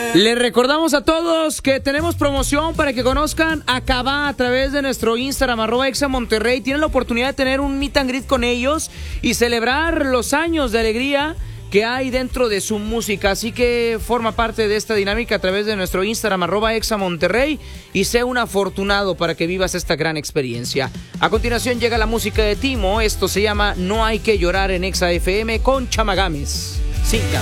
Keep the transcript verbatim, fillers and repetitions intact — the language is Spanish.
Les recordamos a todos que tenemos promoción para que conozcan a Cabá a través de nuestro Instagram, arroba Exa Monterrey. Tienen la oportunidad de tener un meet and greet con ellos y celebrar los años de alegría que hay dentro de su música. Así que forma parte de esta dinámica a través de nuestro Instagram, arroba Exa Monterrey, y sé un afortunado para que vivas esta gran experiencia. A continuación llega la música de Timo. Esto se llama No hay que llorar en Exa F M con Chama Games. Cinca.